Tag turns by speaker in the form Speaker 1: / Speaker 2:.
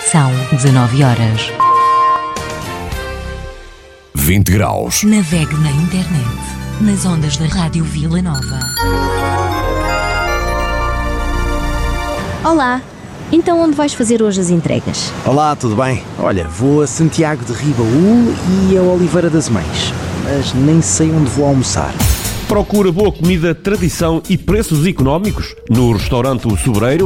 Speaker 1: São 19 horas.
Speaker 2: 20 graus.
Speaker 1: Navegue na internet, nas ondas da Rádio Vila Nova.
Speaker 3: Olá, então onde vais fazer hoje as entregas?
Speaker 4: Olá, tudo bem? Olha, vou a Santiago de Ribaú e a Oliveira das Mães, mas nem sei onde vou almoçar.
Speaker 5: Procura boa comida, tradição e preços económicos no restaurante O Sobreiro,